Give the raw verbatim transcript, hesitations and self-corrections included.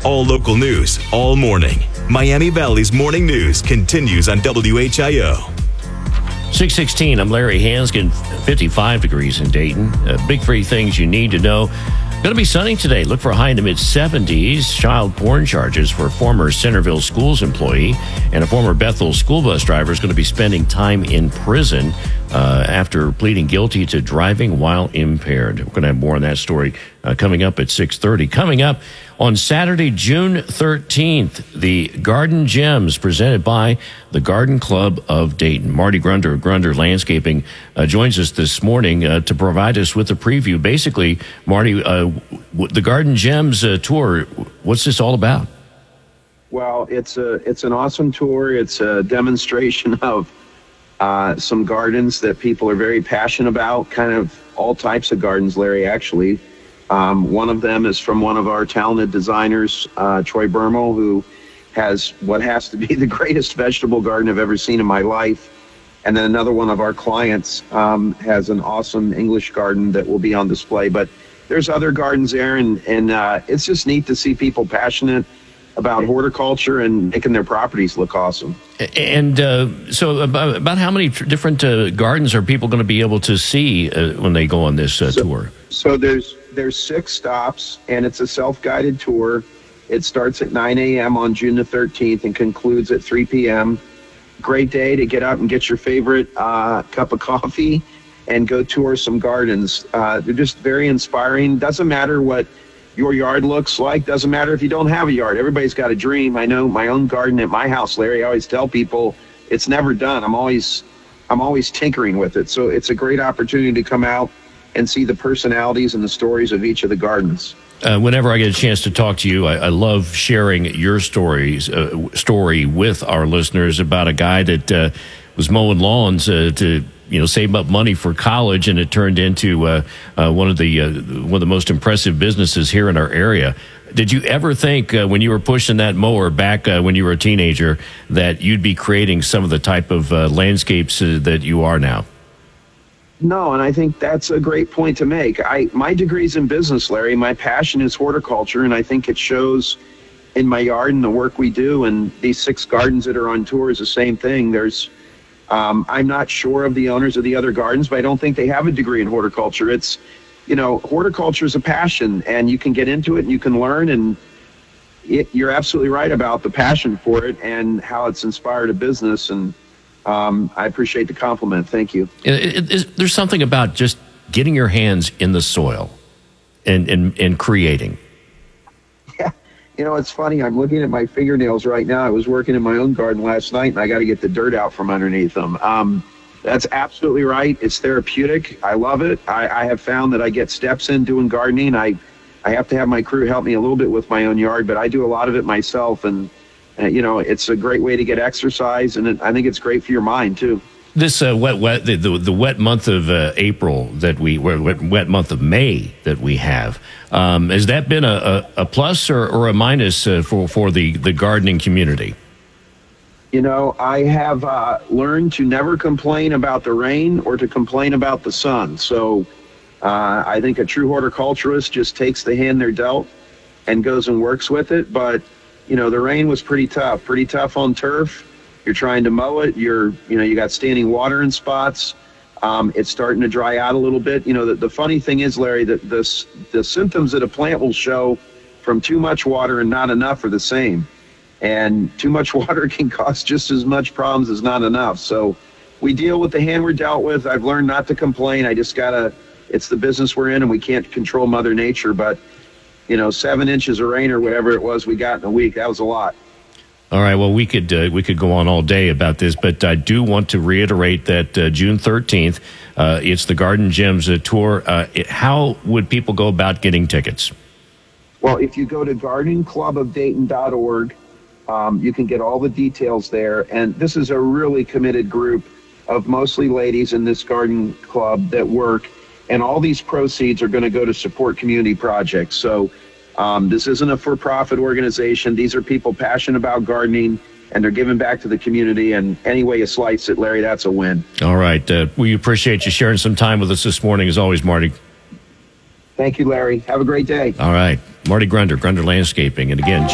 All local news, all morning. Miami Valley's Morning News continues on W H I O. six sixteen, I'm Larry Hanskin, fifty-five degrees in Dayton. Uh, big three things you need to know. Going to be sunny today. Look for a high in the mid-seventies. Child porn charges for a former Centerville Schools employee and a former Bethel school bus driver is going to be spending time in prison uh, after pleading guilty to driving while impaired. We're going to have more on that story uh, coming up at six thirty. Coming up on Saturday, June thirteenth, the Garden Gems presented by the Garden Club of Dayton. Marty Grunder of Grunder Landscaping uh, joins us this morning uh, to provide us with a preview. Basically, Marty, uh, w- the Garden Gems uh, tour, what's this all about? Well, it's a it's an awesome tour. It's a demonstration of uh, some gardens that people are very passionate about, kind of all types of gardens, Larry, actually. Um, one of them is from one of our talented designers, uh, Troy Bermel, who has what has to be the greatest vegetable garden I've ever seen in my life. And then another one of our clients um, has an awesome English garden that will be on display. But there's other gardens there, and, and uh, it's just neat to see people passionate about horticulture and making their properties look awesome. And uh, so about, about how many tr- different uh, gardens are people going to be able to see uh, when they go on this uh, so, tour? So there's there's six stops, and it's a self-guided tour. It starts at nine a.m. on June the thirteenth and concludes at three p.m. Great day to get up and get your favorite uh, cup of coffee and go tour some gardens. Uh, they're just very inspiring. Doesn't matter what your yard looks like. Doesn't matter if you don't have a yard. Everybody's got a dream. I know my own garden at my house, Larry. I always tell people it's never done. I'm always, I'm always tinkering with it. So it's a great opportunity to come out and see the personalities and the stories of each of the gardens. Uh, whenever I get a chance to talk to you, I, I love sharing your stories, uh, story with our listeners about a guy that uh, was mowing lawns uh, to, you know, save up money for college, and it turned into uh, uh, one of the uh, one of the most impressive businesses here in our area. Did you ever think uh, when you were pushing that mower back uh, when you were a teenager that you'd be creating some of the type of uh, landscapes uh, that you are now? No, and I think that's a great point to make. I my degree's in business, Larry. My passion is horticulture, and I think it shows in my yard and the work we do. And these six gardens that are on tour is the same thing. There's Um, I'm not sure of the owners of the other gardens, but I don't think they have a degree in horticulture. It's, you know, horticulture is a passion, and you can get into it and you can learn. And it, you're absolutely right about the passion for it and how it's inspired a business. And um, I appreciate the compliment. Thank you. It, it, it, there's something about just getting your hands in the soil and, and, and creating. Yeah. You know, it's funny. I'm looking at my fingernails right now. I was working in my own garden last night, and I got to get the dirt out from underneath them. Um, that's absolutely right. It's therapeutic. I love it. I, I have found that I get steps in doing gardening. I, I have to have my crew help me a little bit with my own yard, but I do a lot of it myself. And, uh, you know, it's a great way to get exercise, and it, I think it's great for your mind, too. This uh, wet, wet, the, the, the wet month of uh, April that we, wet, wet month of May that we have, um, has that been a, a, a plus or, or a minus uh, for, for the, the gardening community? You know, I have uh, learned to never complain about the rain or to complain about the sun. So uh, I think a true horticulturist just takes the hand they're dealt and goes and works with it. But, you know, the rain was pretty tough, pretty tough on turf. You're trying to mow it. You're, you know, you got standing water in spots. Um, it's starting to dry out a little bit. You know, the, the funny thing is, Larry, that this, the symptoms that a plant will show from too much water and not enough are the same. And too much water can cause just as much problems as not enough. So we deal with the hand we're dealt with. I've learned not to complain. I just gotta, it's the business we're in, and we can't control Mother Nature. But, you know, seven inches of rain or whatever it was we got in a week, that was a lot. All right. Well, we could uh, we could go on all day about this, but I do want to reiterate that uh, June thirteenth, uh, it's the Garden Gems uh, tour. Uh, it, how would people go about getting tickets? Well, if you go to garden club of dayton dot org, um, you can get all the details there. And this is a really committed group of mostly ladies in this garden club that work, and all these proceeds are going to go to support community projects. So Um, this isn't a for-profit organization. These are people passionate about gardening, and they're giving back to the community. And any way you slice it, Larry, that's a win. All right. Uh, we appreciate you sharing some time with us this morning, as always, Marty. Thank you, Larry. Have a great day. All right. Marty Grunder, Grunder Landscaping. And again,